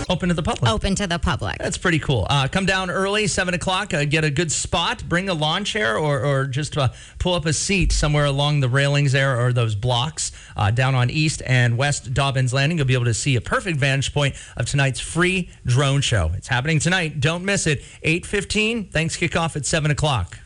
Open to the public. Open to the public. That's pretty cool. Come down early, 7 o'clock, get a good spot, bring a lawn chair or just pull up a seat somewhere along the railings there or those blocks down on East and West Dobbins Landing. You'll be able to see a perfect vantage point of tonight's free drone show. It's happening tonight. Don't miss it. 8:15. Thanks kickoff at 7 o'clock.